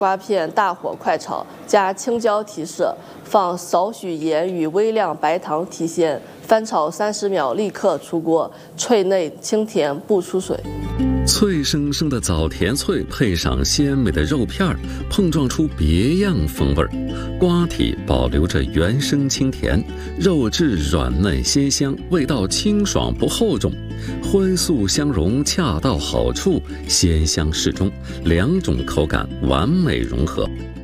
瓜片大火快炒，加青椒提色，放少许盐与微量白糖提鲜，翻炒30秒，立刻出锅，脆内清甜不出水。 脆生生的枣甜脆配上鲜美的肉片儿，碰撞出别样风味儿。瓜体保留着原生清甜，肉质软嫩鲜香，味道清爽不厚重，荤素相融恰到好处，鲜香适中，两种口感完美融合。